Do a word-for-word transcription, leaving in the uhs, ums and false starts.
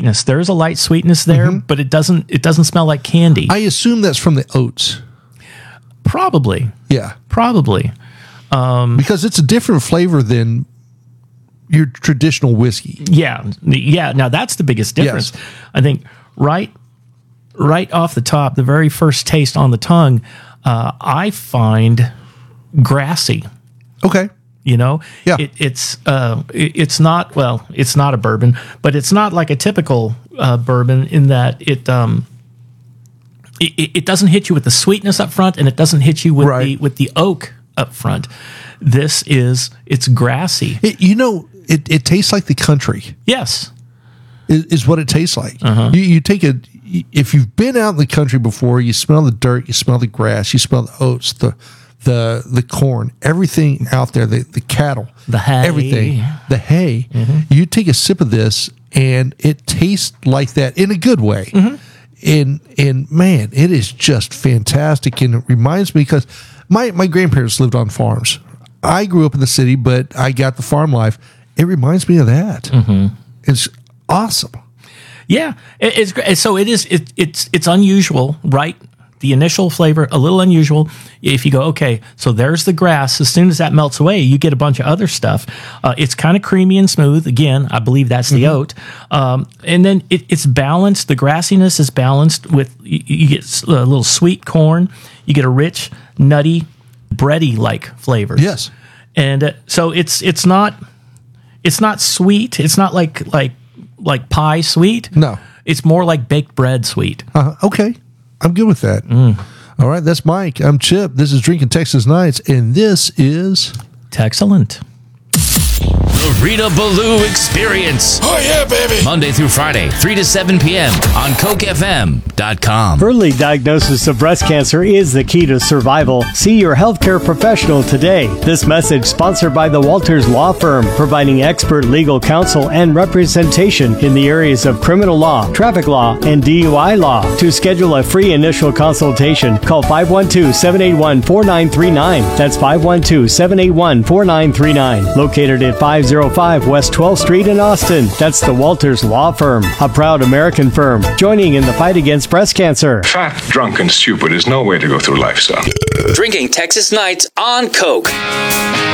sweetness. There is a light sweetness there, mm-hmm. but it doesn't it doesn't smell like candy. I assume that's from the oats. Probably. Yeah. Probably. Um, because it's a different flavor than your traditional whiskey. Yeah. Yeah. Now that's the biggest difference. Yes. I think right right off the top, the very first taste on the tongue, uh, I find grassy. Okay. You know, yeah. it, it's uh, it, it's not well, it's not a bourbon, but it's not like a typical uh, bourbon in that it um it, it doesn't hit you with the sweetness up front, and it doesn't hit you with right. the with the oak up front. This is it's grassy. It, you know, it, it tastes like the country. Yes, is, is what it tastes like. Uh-huh. You, you take a if you've been out in the country before, you smell the dirt, you smell the grass, you smell the oats, the the the corn, everything out there, the, the cattle, the hay, everything, the hay. Mm-hmm. You take a sip of this, and it tastes like that in a good way. Mm-hmm. And and man, it is just fantastic, and it reminds me because my my grandparents lived on farms. I grew up in the city, but I got the farm life. It reminds me of that. Mm-hmm. It's awesome. Yeah, it, it's great. So it is. It, it's it's unusual, right? The initial flavor, a little unusual. If you go, okay, so there's the grass. As soon as that melts away, you get a bunch of other stuff. Uh, it's kind of creamy and smooth. Again, I believe that's the mm-hmm. oat. Um, and then it, it's balanced. The grassiness is balanced with, you, you get a little sweet corn. You get a rich, nutty, bready-like flavor. Yes. And uh, so it's it's not it's not sweet. It's not like like like pie sweet. No. It's more like baked bread sweet. Uh, okay. I'm good with that. Mm. All right, that's Mike. I'm Chip. This is Drinking Texas Nights, and this is Texcellent. The Rita Ballou Experience. Oh, yeah, baby. Monday through Friday, three to seven p.m. on Coke F M dot com. Early diagnosis of breast cancer is the key to survival. See your healthcare professional today. This message sponsored by the Walters Law Firm, providing expert legal counsel and representation in the areas of criminal law, traffic law, and D U I law. To schedule a free initial consultation, call five one two, seven eight one, four nine three nine. That's five one two, seven eight one, four nine three nine. Located at five oh five West twelfth Street in Austin. That's the Walters Law Firm, a proud American firm, joining in the fight against breast cancer. Fat, drunk, and stupid is no way to go through life, son. Drinking Texas Nights on Coke.